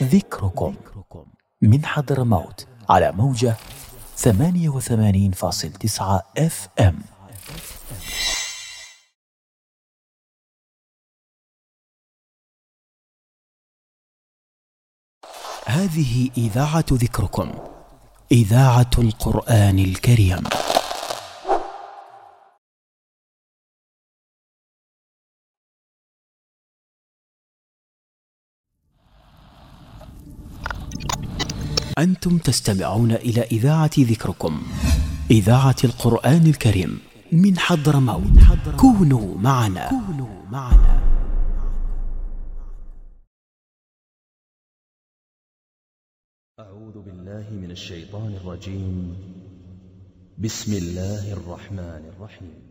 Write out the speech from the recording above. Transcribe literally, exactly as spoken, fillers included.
ذكركم من حضرموت على موجة ثمانية وثمانين فاصلة تسعة اف ام. هذه إذاعة ذكركم، إذاعة القرآن الكريم. أنتم تستمعون إلى إذاعة ذكركم، إذاعة القرآن الكريم من حضرموت. كونوا معنا. كونوا معنا. أعوذ بالله من الشيطان الرجيم. بسم الله الرحمن الرحيم.